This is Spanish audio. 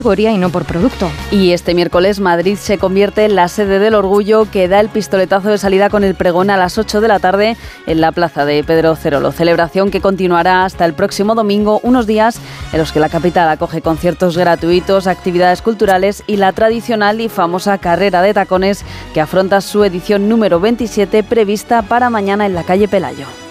y no por producto. Y este miércoles Madrid se convierte en la sede del orgullo, que da el pistoletazo de salida con el pregón a las 8 de la tarde en la plaza de Pedro Cerolo. Celebración que continuará hasta el próximo domingo, unos días en los que la capital acoge conciertos gratuitos, actividades culturales y la tradicional y famosa carrera de tacones, que afronta su edición número 27, prevista para mañana en la calle Pelayo.